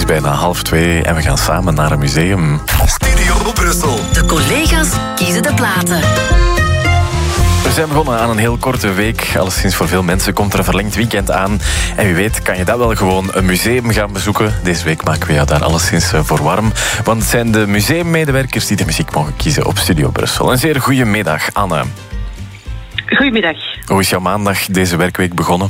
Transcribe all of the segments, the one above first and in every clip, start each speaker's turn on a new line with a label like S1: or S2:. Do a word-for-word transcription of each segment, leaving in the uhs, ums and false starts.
S1: bijna half twee en we gaan samen naar een museum.
S2: Studio Brussel.
S3: De collega's kiezen de platen.
S1: We zijn begonnen aan een heel korte week. Alleszins voor veel mensen komt er een verlengd weekend aan. En wie weet kan je dat wel gewoon een museum gaan bezoeken. Deze week maken we jou daar alleszins voor warm. Want het zijn de museummedewerkers die de muziek mogen kiezen op Studio Brussel. Een zeer goede middag, Anne.
S4: Goedemiddag.
S1: Hoe is jouw maandag deze werkweek begonnen?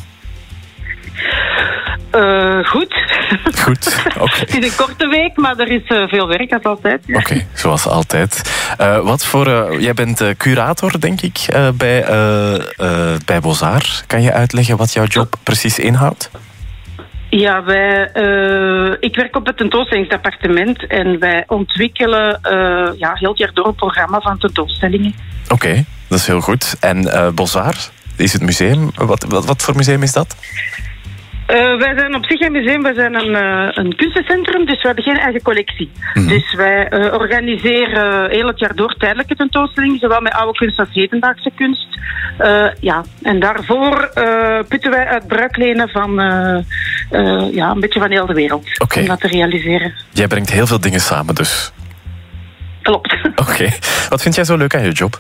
S4: Uh, goed.
S1: Goed, oké. Okay.
S4: Het is een korte week, maar er is uh, veel werk, als altijd.
S1: Oké, okay, zoals altijd. Uh, wat voor... Uh, jij bent uh, curator, denk ik, uh, bij, uh, uh, bij Beaux-Arts. Kan je uitleggen wat jouw job precies inhoudt?
S4: Ja, wij, uh, ik werk op het tentoonstellingsdepartement en wij ontwikkelen uh, ja, heel het jaar door een programma van tentoonstellingen.
S1: Oké, okay, dat is heel goed. En uh, Beaux-Arts, is het museum? Wat, wat, wat voor museum is dat?
S4: Uh, wij zijn op zich een museum, wij zijn een, uh, een kunstencentrum, dus we hebben geen eigen collectie. Mm-hmm. Dus wij uh, organiseren heel het jaar door tijdelijke tentoonstellingen, zowel met oude kunst als hedendaagse kunst. Uh, ja, en daarvoor uh, putten wij uit bruiklenen van uh, uh, ja, een beetje van heel de wereld.
S1: Okay.
S4: Om dat te realiseren.
S1: Jij brengt heel veel dingen samen dus.
S4: Klopt.
S1: Oké. Okay. Wat vind jij zo leuk aan je job?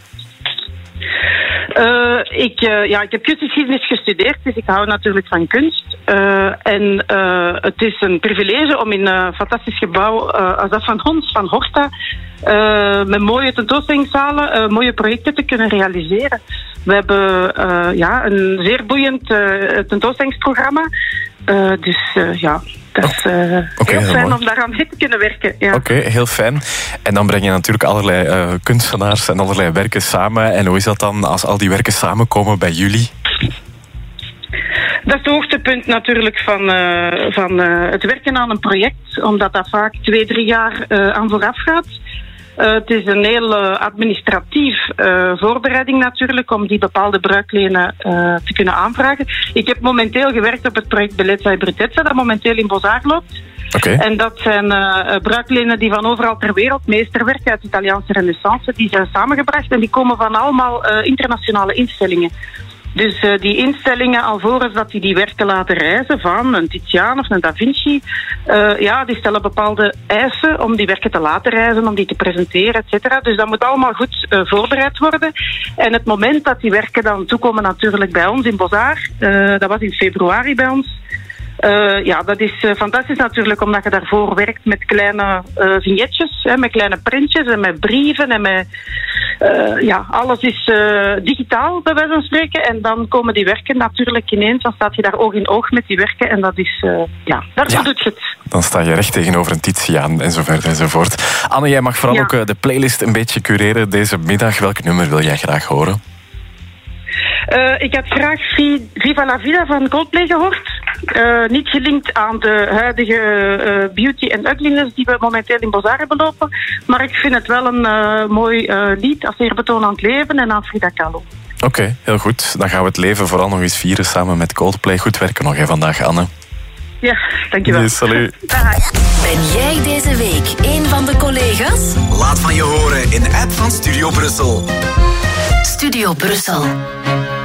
S4: Uh, ik, uh, ja, ik heb kunstgeschiedenis gestudeerd, dus ik hou natuurlijk van kunst. Uh, en uh, het is een privilege om in een fantastisch gebouw uh, als dat van ons, van Horta, uh, met mooie tentoonstellingszalen, uh, mooie projecten te kunnen realiseren. We hebben uh, ja, een zeer boeiend uh, tentoonstellingsprogramma. Uh, dus uh, ja, dat is uh, okay, heel, heel fijn mooi. Om daaraan mee te kunnen werken. Ja.
S1: Oké, okay, heel fijn. En dan breng je natuurlijk allerlei uh, kunstenaars en allerlei werken samen. En hoe is dat dan als al die werken samenkomen bij jullie?
S4: Dat is het hoogtepunt natuurlijk van, uh, van uh, het werken aan een project, omdat dat vaak twee, drie jaar uh, aan vooraf gaat. Uh, het is een heel uh, administratief uh, voorbereiding natuurlijk om die bepaalde bruiklenen uh, te kunnen aanvragen. Ik heb momenteel gewerkt op het project Bellezza e Bruttezza, dat momenteel in Beaux-Arts loopt.
S1: Okay.
S4: En dat zijn uh, bruiklenen die van overal ter wereld, meesterwerken uit de Italiaanse Renaissance, die zijn samengebracht en die komen van allemaal uh, internationale instellingen. Dus uh, die instellingen, alvorens dat die die werken laten reizen van een Tizian of een Da Vinci, uh, ja, die stellen bepaalde eisen om die werken te laten reizen, om die te presenteren, et cetera. Dus dat moet allemaal goed uh, voorbereid worden. En het moment dat die werken dan toekomen natuurlijk bij ons in Beaux-Arts, uh, dat was in februari bij ons. Uh, ja, dat is uh, fantastisch natuurlijk, omdat je daarvoor werkt met kleine uh, vignetjes, hè, met kleine printjes en met brieven en met... Uh, ja, alles is uh, digitaal, bij wijze van spreken. En dan komen die werken natuurlijk ineens. Dan staat je daar oog in oog met die werken. En dat is, uh, ja, daarvoor ja, doet je het.
S1: Dan sta je recht tegenover een Tizian en zo verder enzovoort. Anne, jij mag vooral ja. ook uh, de playlist een beetje cureren deze middag. Welk nummer wil jij graag horen?
S4: Uh, ik had graag Viva la Vida van Coldplay gehoord. Uh, niet gelinkt aan de huidige uh, beauty en ugliness die we momenteel in Beaux-Arts hebben lopen. Maar ik vind het wel een uh, mooi uh, lied als eerbetoon aan het leven en aan Frida Kahlo.
S1: Oké, okay, heel goed. Dan gaan we het leven vooral nog eens vieren samen met Coldplay. Goed werken nog hè, vandaag, Anne.
S4: Ja, dankjewel.
S1: Nee, salut.
S3: Ben jij deze week een van de collega's?
S2: Laat van je horen in de app van Studio Brussel.
S3: Studio Brussel.